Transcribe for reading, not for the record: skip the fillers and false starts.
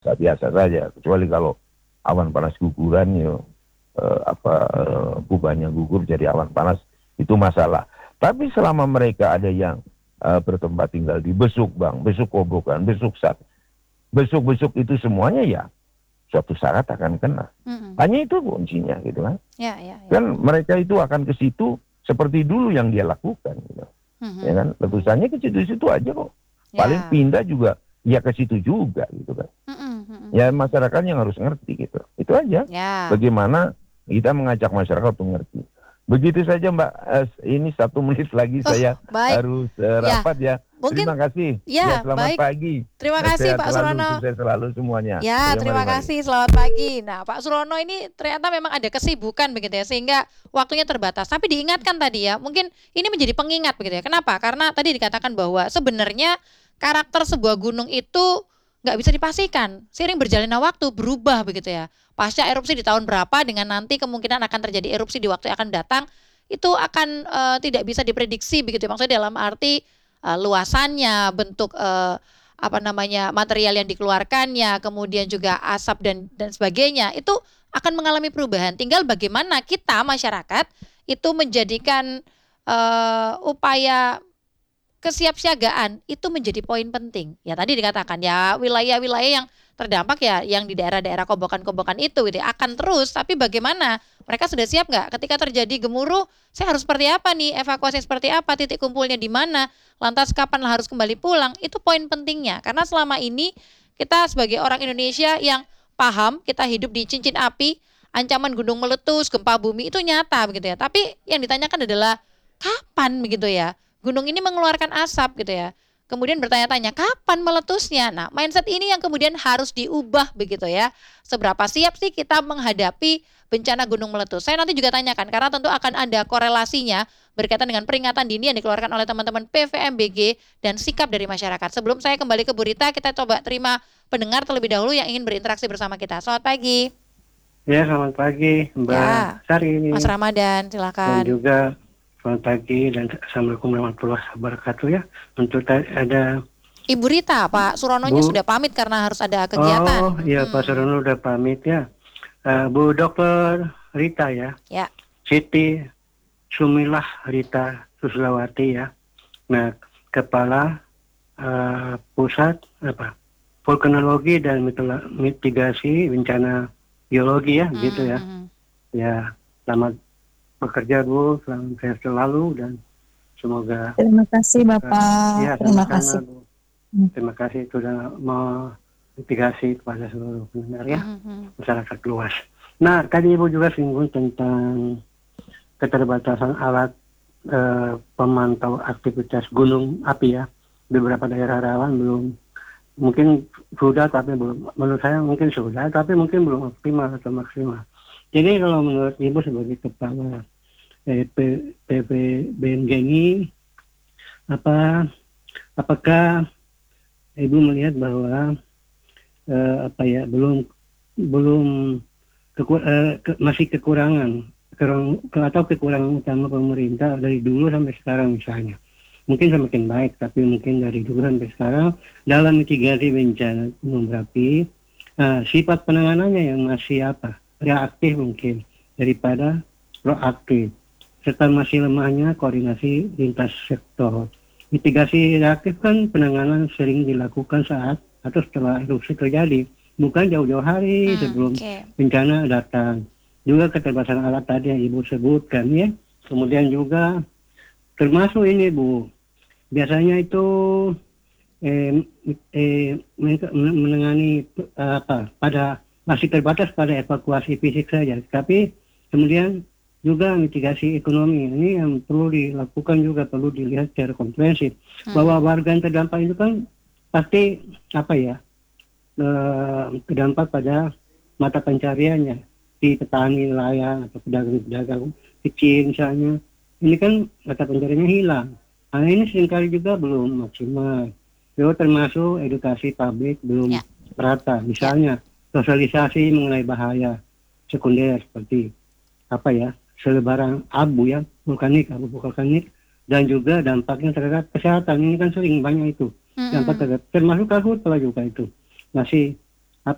biasa saja. Kecuali kalau awan panas guguran ya kubahnya gugur jadi awan panas, itu masalah. Tapi selama mereka ada yang bertempat tinggal di besuk Bang, besuk Kobokan, besuk Sat, besuk-besuk itu semuanya ya suatu saat akan kena. Hanya itu kuncinya gitu kan. Kan mereka itu akan ke situ seperti dulu yang dia lakukan gitu. Ya kan, letusannya ke situ-situ aja kok. Paling pindah juga ya ke situ juga gitu kan. Ya masyarakat yang harus ngerti gitu. Itu aja. Bagaimana kita mengajak masyarakat untuk ngerti. Begitu saja Mbak. Ini 1 menit lagi saya harus rapat ya. Mungkin, terima kasih. Selamat pagi. Terima kasih Pak Surono. Sukses selalu semuanya. Terima kasih. Selamat pagi. Nah, Pak Surono ini ternyata memang ada kesibukan begitu ya, sehingga waktunya terbatas. Tapi diingatkan tadi ya, mungkin ini menjadi pengingat begitu ya. Kenapa? Karena tadi dikatakan bahwa sebenarnya karakter sebuah gunung itu nggak bisa dipastikan. Seiring berjalannya waktu berubah begitu ya. Pasca erupsi di tahun berapa dengan nanti kemungkinan akan terjadi erupsi di waktu yang akan datang, itu akan tidak bisa diprediksi begitu ya. Maksudnya dalam arti luasannya, bentuk material yang dikeluarkannya, kemudian juga asap dan sebagainya, itu akan mengalami perubahan. Tinggal bagaimana kita masyarakat itu menjadikan upaya kesiapsiagaan itu menjadi poin penting. Ya tadi dikatakan ya wilayah-wilayah yang terdampak ya yang di daerah-daerah kobokan-kobokan itu gitu akan terus, tapi bagaimana mereka sudah siap nggak ketika terjadi gemuruh, saya harus seperti apa nih, evakuasi seperti apa, titik kumpulnya di mana, lantas kapan harus kembali pulang, itu poin pentingnya. Karena selama ini kita sebagai orang Indonesia yang paham kita hidup di cincin api, ancaman gunung meletus, gempa bumi itu nyata begitu ya, tapi yang ditanyakan adalah kapan begitu ya gunung ini mengeluarkan asap gitu ya. Kemudian bertanya-tanya kapan meletusnya. Nah, mindset ini yang kemudian harus diubah begitu ya. Seberapa siap sih kita menghadapi bencana gunung meletus? Saya nanti juga tanyakan karena tentu akan ada korelasinya berkaitan dengan peringatan dini yang dikeluarkan oleh teman-teman PVMBG dan sikap dari masyarakat. Sebelum saya kembali ke Bu Rita, kita coba terima pendengar terlebih dahulu yang ingin berinteraksi bersama kita. Selamat pagi. Ya, selamat pagi Mbak Sari. Mas Ramadan, silakan. Dan juga selamat pagi dan Assalamualaikum warahmatullahi wabarakatuh ya. Untuk ada Ibu Rita, Pak Surononya sudah pamit karena harus ada kegiatan. Oh iya, Pak Surono udah pamit ya. Bu Dokter Rita ya. Ya. Siti Sumilah Rita Suslawati ya. Nah, Kepala Pusat Vulkanologi dan Mitigasi Bencana Geologi ya, gitu ya. Ya, selamat bekerja Bu, selamat sehat selalu dan semoga. Terima kasih Bapak. Terima kasih. Bu. Terima kasih sudah mitigasi kepada seluruh pendengar ya, masyarakat luas. Nah, tadi Ibu juga singgung tentang keterbatasan alat pemantau aktivitas gunung api ya. Beberapa daerah rawan belum, mungkin sudah tapi belum, menurut saya mungkin sudah tapi mungkin belum optimal atau maksimal. Jadi kalau menurut Ibu sebagai kepala PVBMGI, apakah Ibu melihat bahwa masih kekurangan utama pemerintah dari dulu sampai sekarang misalnya. Mungkin semakin baik, tapi mungkin dari dulu sampai sekarang dalam mitigasi bencana gunung berapi, sifat penanganannya yang masih reaktif mungkin daripada proaktif, serta masih lemahnya koordinasi lintas sektor. Mitigasi reaktif kan penanganan sering dilakukan saat atau setelah erupsi terjadi, bukan jauh-jauh hari sebelum bencana datang. Juga keterbatasan alat tadi yang Ibu sebutkan ya. Kemudian juga termasuk ini Bu, biasanya itu menangani masih terbatas pada evakuasi fisik saja, tapi kemudian juga mitigasi ekonomi ini yang perlu dilakukan, juga perlu dilihat secara komprehensif bahwa warga yang terdampak itu kan pasti terdampak pada mata pencariannya di petani nelayan atau pedagang-pedagang kecil misalnya. Ini kan mata pencariannya hilang. Nah, ini seringkali juga belum maksimal. Juga termasuk edukasi publik belum merata. Misalnya sosialisasi mengenai bahaya sekunder seperti selebaran abu vulkanik dan juga dampaknya terhadap kesehatan. Ini kan sering banyak itu dampak terhadap, termasuk karhutla juga itu masih